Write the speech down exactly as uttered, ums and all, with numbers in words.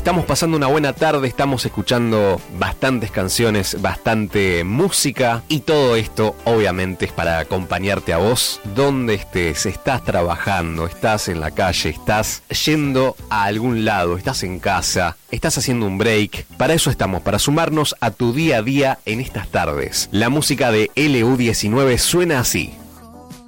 Estamos pasando una buena tarde, estamos escuchando bastantes canciones, bastante música y todo esto obviamente es para acompañarte a vos donde estés. Estás trabajando, estás en la calle, estás yendo a algún lado, estás en casa, estás haciendo un break. Para eso estamos, para sumarnos a tu día a día en estas tardes. La música de L U diecinueve suena así.